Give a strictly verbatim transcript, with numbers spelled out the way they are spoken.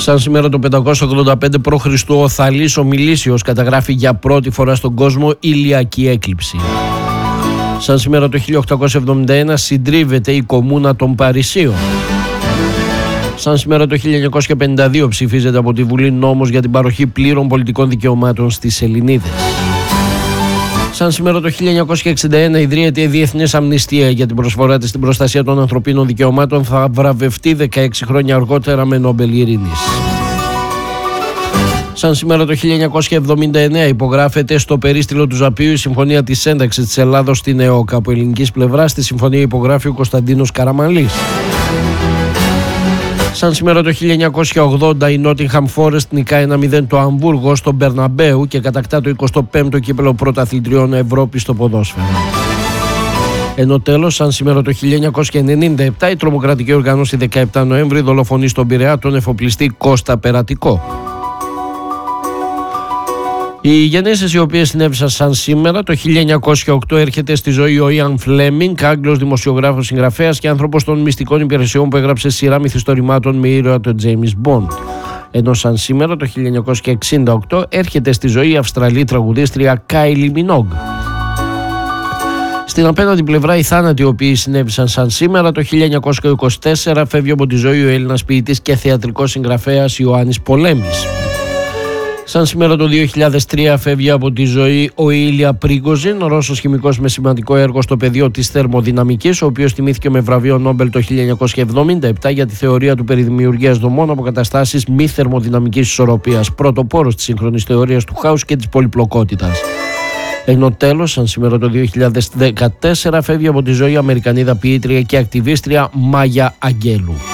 Σαν σήμερα το πεντακόσια ογδόντα πέντε π.Χ. ο Θαλής ο Μιλήσιος καταγράφει για πρώτη φορά στον κόσμο ηλιακή έκλειψη. Σαν σήμερα το χίλια οκτακόσια εβδομήντα ένα συντρίβεται η Κομμούνα των Παρισίων. Σαν σήμερα το χίλια εννιακόσια πενήντα δύο ψηφίζεται από τη Βουλή νόμος για την παροχή πλήρων πολιτικών δικαιωμάτων στις Ελληνίδες. Σαν σήμερα το χίλια εννιακόσια εξήντα ένα ιδρύεται η Διεθνής Αμνηστία για την προσφορά της στην προστασία των ανθρωπίνων δικαιωμάτων. Θα βραβευτεί δεκαέξι χρόνια αργότερα με Νόμπελ Ειρήνης. Σαν σήμερα το χίλια εννιακόσια εβδομήντα εννέα υπογράφεται στο περίστηλο του Ζαπίου η Συμφωνία της Ένταξης της Ελλάδος στην ΕΟΚ. Από ελληνικής πλευράς τη συμφωνία υπογράφει ο Κωνσταντίνος Καραμανλής. Σαν σήμερα το χίλια εννιακόσια ογδόντα η Νότιγχαμ Φόρεστ νικά ένα μηδέν το Αμβούργο στο Μπερναμπέου και κατακτά το εικοστό πέμπτο κύπελλο πρωταθλητριών Ευρώπης στο ποδόσφαιρο. Ενώ τέλος, σαν σήμερα το χίλια εννιακόσια ενενήντα επτά η τρομοκρατική οργάνωση δεκαεπτά Νοέμβρη δολοφονεί στον Πειραιά τον εφοπλιστή Κώστα Περατικό. Οι γενέσεις οι οποίες συνέβησαν σαν σήμερα το χίλια εννιακόσια οκτώ έρχεται στη ζωή ο Ιαν Φλέμινγκ, Άγγλος δημοσιογράφος, συγγραφέας και άνθρωπος των μυστικών υπηρεσιών που έγραψε σειρά μυθιστορημάτων με ήρωα τον James Bond. Ενώ σαν σήμερα το χίλια εννιακόσια εξήντα οκτώ έρχεται στη ζωή η Αυστραλή τραγουδίστρια Κάιλι Μινόγκ. Στην απέναντι πλευρά οι θάνατοι οι οποίοι συνέβησαν σαν σήμερα το χίλια εννιακόσια είκοσι τέσσερα φεύγει από τη ζωή ο Έλληνας ποιητής και θεατρικός συγγραφέας Ιωάννης Πολέμης. Σαν σήμερα το δύο χιλιάδες τρία φεύγει από τη ζωή ο Ήλια Πρίγκοζιν, Ρώσος χημικός με σημαντικό έργο στο πεδίο της θερμοδυναμικής, ο οποίος τιμήθηκε με βραβείο Νόμπελ το χίλια εννιακόσια εβδομήντα επτά για τη θεωρία του περί δημιουργίας δομών από καταστάσεις μη θερμοδυναμικής ισορροπίας, πρωτοπόρος της σύγχρονης θεωρίας του χάους και της πολυπλοκότητας. Ενώ τέλος, σαν σήμερα το δύο χιλιάδες δεκατέσσερα φεύγει από τη ζωή η Αμερικανίδα ποιήτρια και ακτιβίστρια Μάγια Αγγέλου.